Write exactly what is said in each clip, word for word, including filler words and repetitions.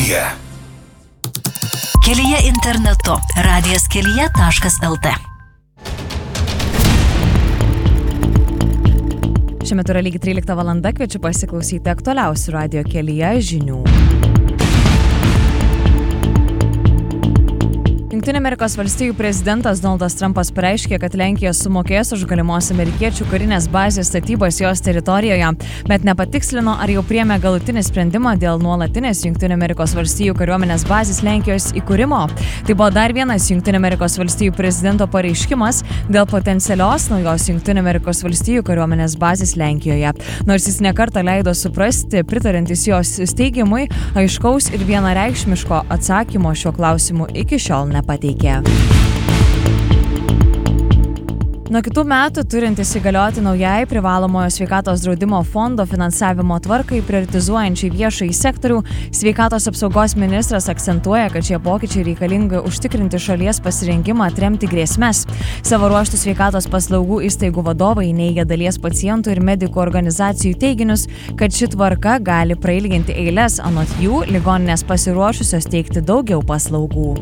Kelyje. Kelyje internetu. radijas kelyje taškas lt. Šiuo metu yra lygiai trylikta valanda, kviečiu pasiklausyti aktualiausių radijo Kelyje žinių. Jungtinių Amerikos valstijų prezidentas Donaldas Trumpas pareiškė, kad Lenkija sumokės už galimos amerikiečių karinės bazės statybos jos teritorijoje, bet nepatikslino, ar jau priėmė galutinį sprendimą dėl nuolatinės Jungtinių Amerikos valstijų kariuomenės bazės Lenkijos įkūrimo. Tai buvo dar vienas Jungtinių Amerikos valstijų prezidento pareiškimas dėl potencialios naujos Jungtinių Amerikos valstijų kariuomenės bazės Lenkijoje. Nors jis nekartą leido suprasti, pritarantis jos steigimui, aiškaus ir vienareikšmiško atsakymo šiuo klausimu iki šiol nepateikė. Nuo kitų metų turintis įgalioti naujai privalomojo sveikatos draudimo fondo finansavimo tvarkai prioritizuojančiai viešąjį sektorių, sveikatos apsaugos ministras akcentuoja, kad šie pokyčiai reikalingi užtikrinti šalies pasirengimą atremti grėsmes. Savo ruožtų sveikatos paslaugų įstaigų vadovai neigia dalies pacientų ir medikų organizacijų teiginius, kad ši tvarka gali prailginti eiles, anot jų ligoninės pasiruošusios teikti daugiau paslaugų.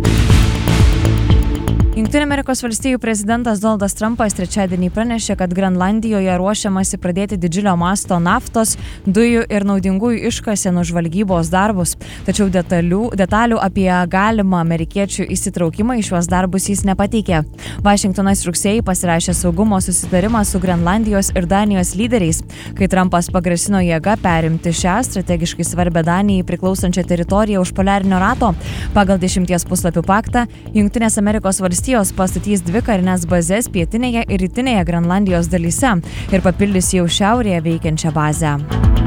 Jungtinių Amerikos valstijų prezidentas Donaldas Trumpas trečiadienį pranešė, kad Grenlandijoje ruošiamasi pradėti didžiulio masto naftos, dujų ir naudingųjų iškasenų žvalgybos darbus. Tačiau detalių, detalių apie galimą amerikiečių įsitraukimą į šiuos darbus jis nepateikė. Vašingtonas rugsėjį pasirašė saugumo susitarimą su Grenlandijos ir Danijos lyderiais, kai Trumpas pagrasino jėga perimti šią strategiškai svarbią Danijai priklausančią teritoriją už poliarinio rato. Pagal dešimties puslapių paktą Jungtinės Amerikos valstijos Valstijos pastatys dvi karinės bazės pietinėje ir rytinėje Grenlandijos dalyse ir papildys jau šiaurėje veikiančią bazę.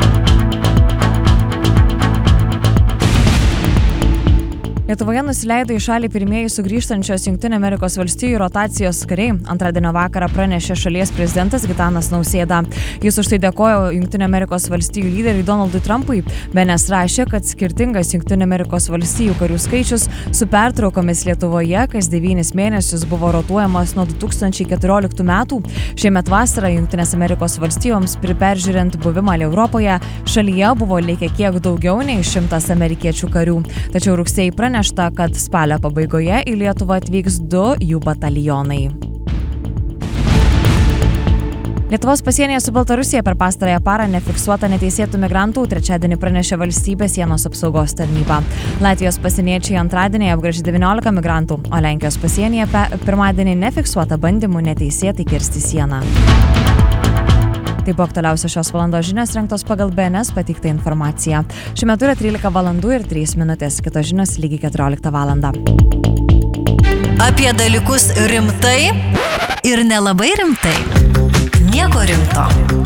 Lietuvoje nusileido į šalį pirmieji sugrįžtančios Jungtinių Amerikos valstijų rotacijos kariai. Antradienio vakarą pranešė šalies prezidentas Gitanas Nausėda. Jis už tai dėkojo Jungtinių Amerikos valstijų lyderiui Donaldui Trumpui. Benes rašė, kad skirtingas Jungtinių Amerikos valstijų karių skaičius su pertraukomis Lietuvoje kas devynis mėnesius buvo rotuojamas nuo du tūkstančiai keturioliktų metų. Šiemet vasarą Jungtinės Amerikos valstijoms peržiūrint buvimą Europoje šalyje buvo likę kiek daugiau nei šimtas amerikiečių karių. Tačiau rugsėjį pranešė, kad spalio pabaigoje į Lietuvą atvyks du jų batalionai. Lietuvos pasienyje su Baltarusija per pastarąją parą nefiksuota neteisėtų migrantų, trečiadienį pranešė valstybės sienos apsaugos tarnyba. Latvijos pasieniečiai antradienį apgręžė devyniolika migrantų, o Lenkijos pasienyje pirmadienį nefiksuota bandymų neteisėtai kirsti sieną. Tai buvo aktualiausios šios valandos žinios rengtos pagal B N S pateiktą informaciją. Šiuo metu yra trylika valandų ir trys minutės, kitos žinios lygiai keturioliktą valandą. Apie dalykus rimtai ir nelabai rimtai. Nieko rimto.